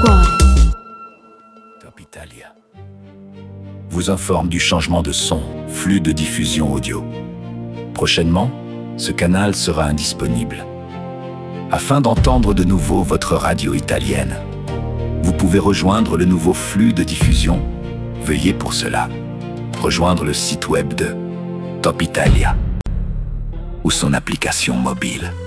cuore. Top Italia vous informe du changement de son, flux de diffusion audio. Prochainement, ce canal sera indisponible. Afin d'entendre de nouveau votre radio italienne, vous pouvez rejoindre le nouveau flux de diffusion. Veuillez pour cela rejoindre le site web de Top Italia ou son application mobile.